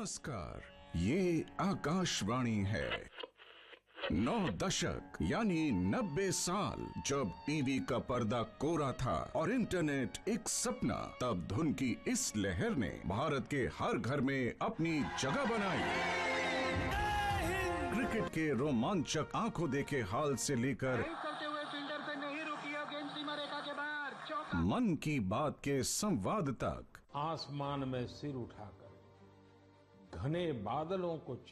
नमस्कार, ये आकाशवाणी है। 9 दशक यानी 90 साल जब टीवी का पर्दा कोरा था और इंटरनेट एक सपना, तब धुन की इस लहर ने भारत के हर घर में अपनी जगह बनाई। क्रिकेट के रोमांचक आंखों देखे हाल से लेकर मन की बात के संवाद तक, आसमान में सिर उठाकर घने बादलों को